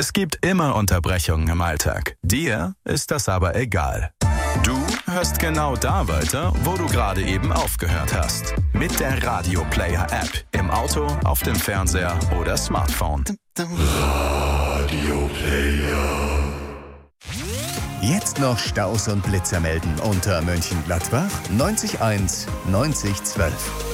Es gibt immer Unterbrechungen im Alltag. Dir ist das aber egal. Du hörst genau da weiter, wo du gerade eben aufgehört hast. Mit der Radio Player App. Im Auto, auf dem Fernseher oder Smartphone. Radio Player. Jetzt noch Staus und Blitzer melden unter Mönchengladbach 90 1 90 12.